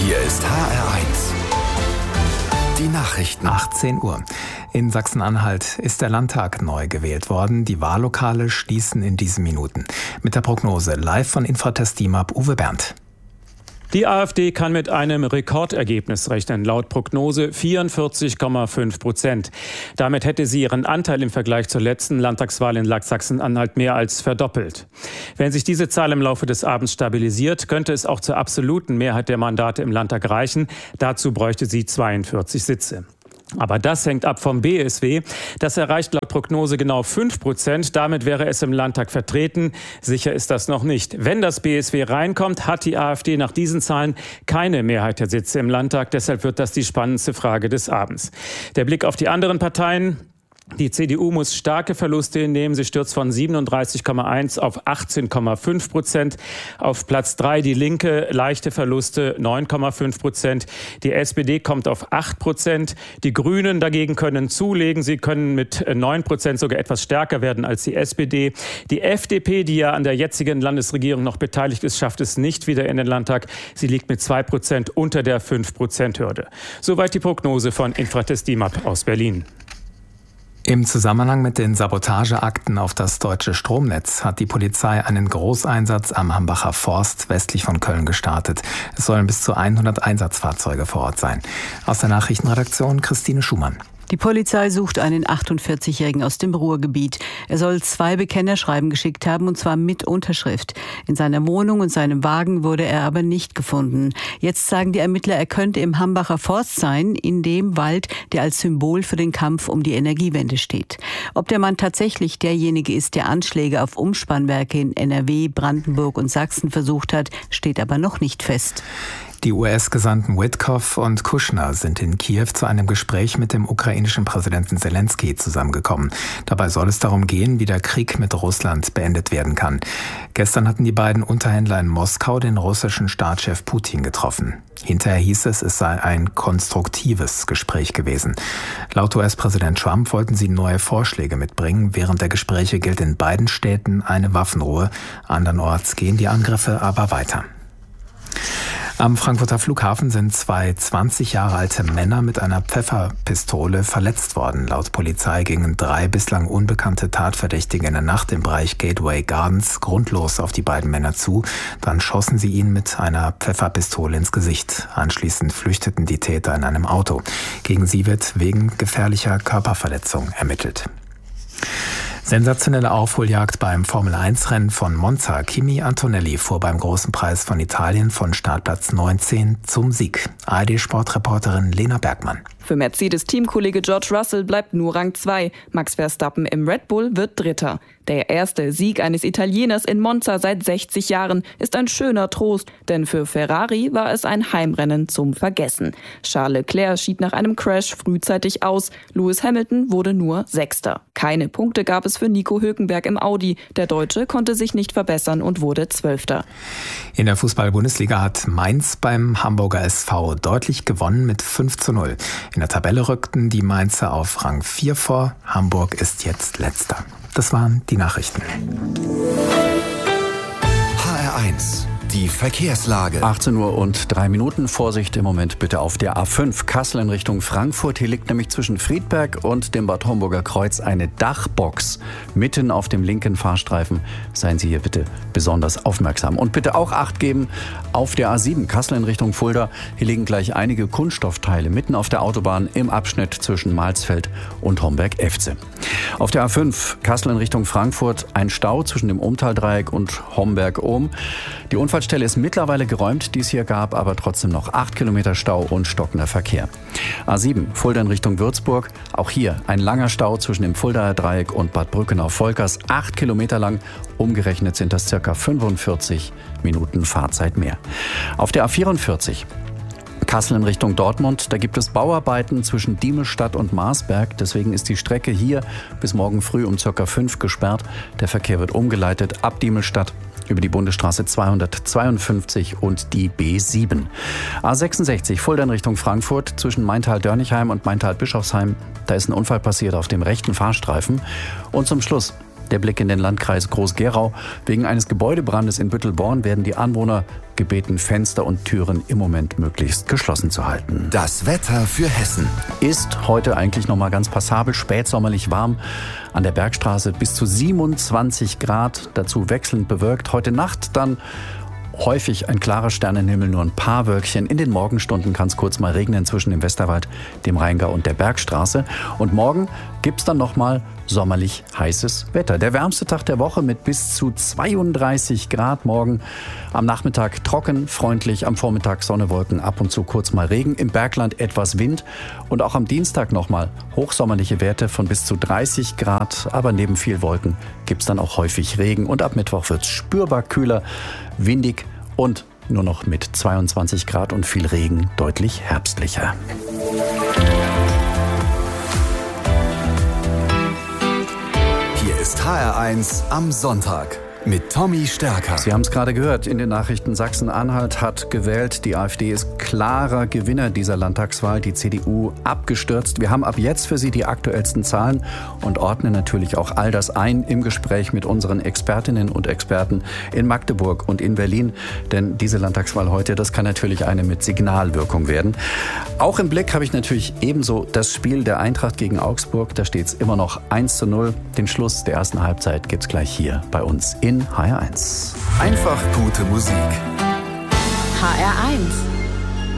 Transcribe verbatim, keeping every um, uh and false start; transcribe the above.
Hier ist H R eins. Die Nachrichten. achtzehn Uhr. In Sachsen-Anhalt ist der Landtag neu gewählt worden. Die Wahllokale schließen in diesen Minuten. Mit der Prognose live von Infratest DIMAP Uwe Berndt. Die AfD kann mit einem Rekordergebnis rechnen, laut Prognose vierundvierzig Komma fünf Prozent. Damit hätte sie ihren Anteil im Vergleich zur letzten Landtagswahl in Sachsen-Anhalt mehr als verdoppelt. Wenn sich diese Zahl im Laufe des Abends stabilisiert, könnte es auch zur absoluten Mehrheit der Mandate im Landtag reichen. Dazu bräuchte sie zweiundvierzig Sitze. Aber das hängt ab vom B S W. Das erreicht laut Prognose genau fünf Prozent. Damit wäre es im Landtag vertreten. Sicher ist das noch nicht. Wenn das B S W reinkommt, hat die AfD nach diesen Zahlen keine Mehrheit der Sitze im Landtag. Deshalb wird das die spannendste Frage des Abends. Der Blick auf die anderen Parteien. Die C D U muss starke Verluste hinnehmen. Sie stürzt von siebenunddreißig Komma eins auf achtzehn Komma fünf Prozent. Auf Platz drei die Linke, leichte Verluste, neun Komma fünf Prozent. Die S P D kommt auf acht Prozent. Die Grünen dagegen können zulegen. Sie können mit neun Prozent sogar etwas stärker werden als die S P D. Die F D P, die ja an der jetzigen Landesregierung noch beteiligt ist, schafft es nicht wieder in den Landtag. Sie liegt mit zwei Prozent unter der fünf Prozent Hürde. Soweit die Prognose von Infratest DIMAP aus Berlin. Im Zusammenhang mit den Sabotageakten auf das deutsche Stromnetz hat die Polizei einen Großeinsatz am Hambacher Forst westlich von Köln gestartet. Es sollen bis zu hundert Einsatzfahrzeuge vor Ort sein. Aus der Nachrichtenredaktion Christine Schumann. Die Polizei sucht einen achtundvierzigjährigen aus dem Ruhrgebiet. Er soll zwei Bekennerschreiben geschickt haben, und zwar mit Unterschrift. In seiner Wohnung und seinem Wagen wurde er aber nicht gefunden. Jetzt sagen die Ermittler, er könnte im Hambacher Forst sein, in dem Wald, der als Symbol für den Kampf um die Energiewende steht. Ob der Mann tatsächlich derjenige ist, der Anschläge auf Umspannwerke in N R W, Brandenburg und Sachsen versucht hat, steht aber noch nicht fest. Die U S-Gesandten Witkoff und Kushner sind in Kiew zu einem Gespräch mit dem ukrainischen Präsidenten Zelensky zusammengekommen. Dabei soll es darum gehen, wie der Krieg mit Russland beendet werden kann. Gestern hatten die beiden Unterhändler in Moskau den russischen Staatschef Putin getroffen. Hinterher hieß es, es sei ein konstruktives Gespräch gewesen. Laut U S-Präsident Trump wollten sie neue Vorschläge mitbringen. Während der Gespräche gilt in beiden Städten eine Waffenruhe. Andernorts gehen die Angriffe aber weiter. Am Frankfurter Flughafen sind zwei zwanzig Jahre alte Männer mit einer Pfefferpistole verletzt worden. Laut Polizei gingen drei bislang unbekannte Tatverdächtige in der Nacht im Bereich Gateway Gardens grundlos auf die beiden Männer zu. Dann schossen sie ihnen mit einer Pfefferpistole ins Gesicht. Anschließend flüchteten die Täter in einem Auto. Gegen sie wird wegen gefährlicher Körperverletzung ermittelt. Sensationelle Aufholjagd beim Formel eins Rennen von Monza. Kimi Antonelli fuhr beim Großen Preis von Italien von Startplatz neunzehn zum Sieg. A R D-Sportreporterin Lena Bergmann. Für Mercedes-Teamkollege George Russell bleibt nur Rang zwei. Max Verstappen im Red Bull wird Dritter. Der erste Sieg eines Italieners in Monza seit sechzig Jahren ist ein schöner Trost, denn für Ferrari war es ein Heimrennen zum Vergessen. Charles Leclerc schied nach einem Crash frühzeitig aus. Lewis Hamilton wurde nur Sechster. Keine Punkte gab es für Nico Hülkenberg im Audi. Der Deutsche konnte sich nicht verbessern und wurde Zwölfter. In der Fußball-Bundesliga hat Mainz beim Hamburger S V deutlich gewonnen mit fünf zu null. In der Tabelle rückten die Mainzer auf Rang vier vor. Hamburg ist jetzt Letzter. Das waren die Nachrichten. H R eins. Die Verkehrslage. achtzehn Uhr und drei Minuten. Vorsicht im Moment bitte auf der A fünf Kassel in Richtung Frankfurt. Hier liegt nämlich zwischen Friedberg und dem Bad Homburger Kreuz eine Dachbox mitten auf dem linken Fahrstreifen. Seien Sie hier bitte besonders aufmerksam. Und bitte auch Acht geben auf der A sieben Kassel in Richtung Fulda. Hier liegen gleich einige Kunststoffteile mitten auf der Autobahn im Abschnitt zwischen Malsfeld und Homberg-Efze. Auf der A fünf Kassel in Richtung Frankfurt ein Stau zwischen dem Umtaldreieck und Homberg-Ohm. Die Unfallstelle ist mittlerweile geräumt, die es hier gab, aber trotzdem noch acht Kilometer Stau und stockender Verkehr. A sieben Fulda in Richtung Würzburg. Auch hier ein langer Stau zwischen dem Fuldaer Dreieck und Bad Brückenau-Volkers. Acht Kilometer lang. Umgerechnet sind das circa fünfundvierzig Minuten Fahrzeit mehr. Auf der A vierundvierzig Kassel in Richtung Dortmund, da gibt es Bauarbeiten zwischen Diemelstadt und Marsberg. Deswegen ist die Strecke hier bis morgen früh um circa fünf gesperrt. Der Verkehr wird umgeleitet ab Diemelstadt über die Bundesstraße zweihundertzweiundfünfzig und die B sieben. A sechsundsechzig Fulda in Richtung Frankfurt zwischen Maintal-Dörnichheim und Maintal-Bischofsheim. Da ist ein Unfall passiert auf dem rechten Fahrstreifen. Und zum Schluss der Blick in den Landkreis Groß-Gerau. Wegen eines Gebäudebrandes in Büttelborn werden die Anwohner gebeten, Fenster und Türen im Moment möglichst geschlossen zu halten. Das Wetter für Hessen. Ist heute eigentlich noch mal ganz passabel, spätsommerlich warm. An der Bergstraße bis zu siebenundzwanzig Grad, dazu wechselnd bewölkt. Heute Nacht dann häufig ein klarer Sternenhimmel, nur ein paar Wölkchen. In den Morgenstunden kann es kurz mal regnen zwischen dem Westerwald, dem Rheingau und der Bergstraße. Und morgen gibt's dann noch mal sommerlich heißes Wetter. Der wärmste Tag der Woche mit bis zu zweiunddreißig Grad morgen. Am Nachmittag trocken, freundlich, am Vormittag Sonne, Wolken, ab und zu kurz mal Regen. Im Bergland etwas Wind und auch am Dienstag noch mal hochsommerliche Werte von bis zu dreißig Grad. Aber neben viel Wolken gibt's dann auch häufig Regen und ab Mittwoch wird's spürbar kühler, windig und nur noch mit zweiundzwanzig Grad und viel Regen deutlich herbstlicher. Hier ist H R eins am Sonntag mit Tommy Stärker. Sie haben es gerade gehört in den Nachrichten. Sachsen-Anhalt hat gewählt. Die AfD ist klarer Gewinner dieser Landtagswahl. Die C D U abgestürzt. Wir haben ab jetzt für Sie die aktuellsten Zahlen und ordnen natürlich auch all das ein im Gespräch mit unseren Expertinnen und Experten in Magdeburg und in Berlin. Denn diese Landtagswahl heute, das kann natürlich eine mit Signalwirkung werden. Auch im Blick habe ich natürlich ebenso das Spiel der Eintracht gegen Augsburg. Da steht es immer noch eins zu null. Den Schluss der ersten Halbzeit gibt es gleich hier bei uns in H R eins. Einfach gute Musik. H R eins.